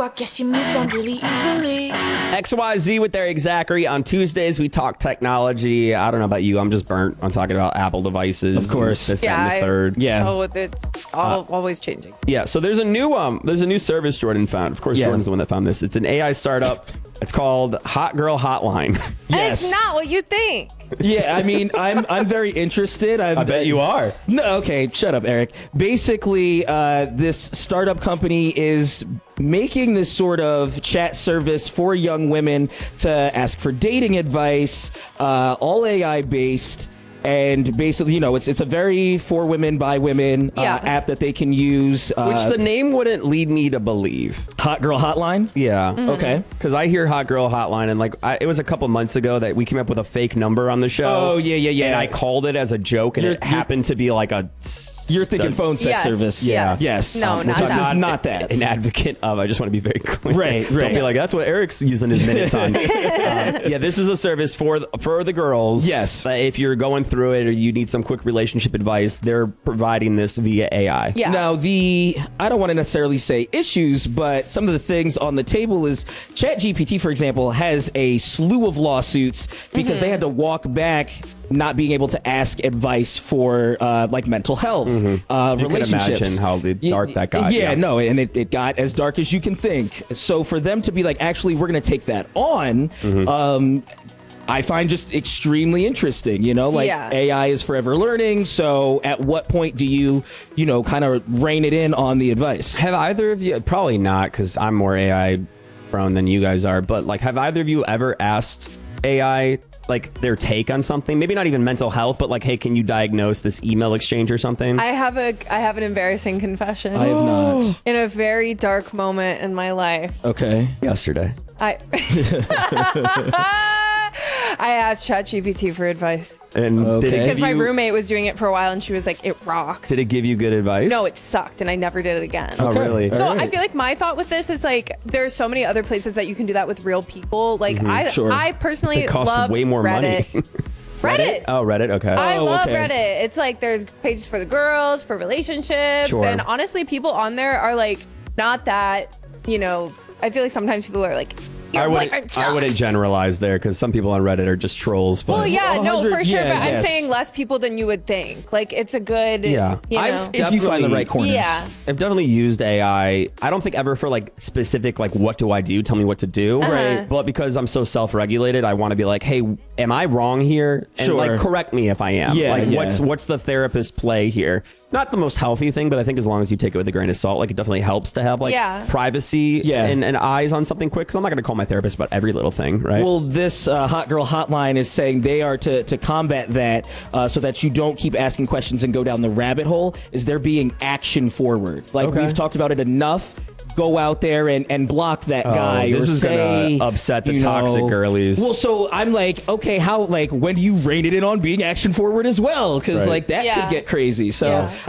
I guess you moved on really easily. XYZ with Eric Zachary. On Tuesdays, we talk technology. I don't know about you. I'm just burnt on talking about Apple devices. Of course. This, that, and the third. Yeah. Oh, it's always changing. Yeah, so there's a new service Jordan found. Of course, Yeah. Jordan's the one that found this. It's an AI startup. It's called Hot Girl Hotline. And Yes. it's not what you think. Yeah, I mean, I'm very interested. I bet you are. No, okay, shut up, Eric. Basically, this startup company is making this sort of chat service for young women to ask for dating advice, all AI based. And basically, you know, it's a very for women by women Yeah. app that they can use. Which the name wouldn't lead me to believe. Hot Girl Hotline. Yeah. Okay. Because I hear Hot Girl Hotline, and it was a couple months ago that we came up with a fake number on the show. Oh, yeah. And I called it as a joke, and it happened to be like a. You're thinking phone sex Yes, service. yes. Yes. No, not This that. is not that. An advocate of. I just want to be very clear. Right. Don't be like, that's what Eric's using his minutes on. Yeah, this is a service for the girls. Yes. If you're going through it or you need some quick relationship advice, they're providing this via AI. Yeah. Now, I don't want to necessarily say issues, but some of the things on the table is ChatGPT, for example, has a slew of lawsuits because they had to walk back not being able to ask advice for like mental health, You can relationships. imagine how dark that got. Yeah, no, and it got as dark as you can think. So for them to be like, actually, we're going to take that on, I find just extremely interesting, you know, like Yeah. AI is forever learning. So at what point do you kind of rein it in on the advice? Have either of you, probably not, because I'm more AI prone than you guys are, but like, have either of you ever asked AI like their take on something? Maybe not even mental health, but like, hey, can you diagnose this email exchange or something? I have an embarrassing confession. I have not. In a very dark moment in my life, Okay. Yesterday. I asked ChatGPT for advice And did Okay. it because give my you, roommate was doing it for a while, and she was like, "It rocks." Did it give you good advice? No, it sucked, and I never did it again. Oh, really? So All right. I feel like my thought with this is like there's so many other places that you can do that with real people. Like Sure. I personally They cost love way more Reddit. money. Reddit. Oh, Reddit. Okay. I Oh, love okay. Reddit. It's like there's pages for the girls, for relationships, Sure. and honestly, people on there are like not that. I feel like sometimes people are like, your boyfriend sucks. I wouldn't generalize there because some people on Reddit are just trolls. But Well, yeah, no, 100 for sure. yeah, but I'm yes. saying less people than you would think. Like it's a good. Yeah. You know. I've If you find the right corners. Yeah. I've definitely used AI. I don't think ever for like specific, like, what do I do? Tell me what to do. Right. But because I'm so self-regulated, I want to be like, hey, am I wrong here? And Sure. like, correct me if I am. Yeah, Like, yeah. what's the therapist play here? Not the most healthy thing, but I think as long as you take it with a grain of salt, like it definitely helps to have like Yeah. privacy Yeah. and eyes on something quick. Because I'm not going to call my therapist about every little thing, right? Well, this Hot Girl Hotline is saying they are to combat that so that you don't keep asking questions and go down the rabbit hole, is they're being action forward. Like Okay. we've talked about it enough. Go out there and block that guy. this or is say, gonna upset the you know- toxic girlies. Well, so I'm like, okay, when do you rein it in on being action forward as well? Because Right. like that Yeah. could get crazy. So Yeah.